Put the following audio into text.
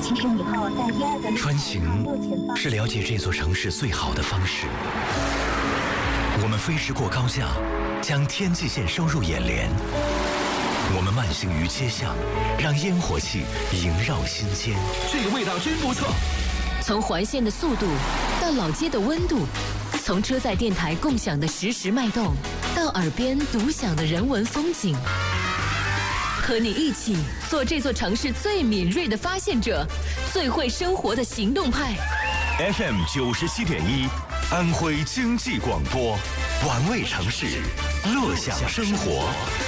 起身以后，在第二个穿行是了解这座城市最好的方式。我们飞驰过高架，将天际线收入眼帘。我们慢行于街巷，让烟火气萦绕心间。 这个味道真不错。 从环线的速度到老街的温度，从车载电台共享的实时脉动，到耳边独享的人文风景。和你一起做这座城市最敏锐的发现者，最会生活的行动派。 FM 97.1，安徽经济广播，玩味城市，乐享生活。